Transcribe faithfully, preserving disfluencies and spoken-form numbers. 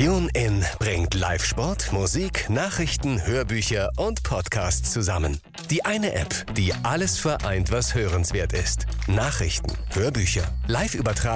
TuneIn bringt Live-Sport, Musik, Nachrichten, Hörbücher und Podcasts zusammen. Die eine App, die alles vereint, was hörenswert ist. Nachrichten, Hörbücher, Live-Übertragung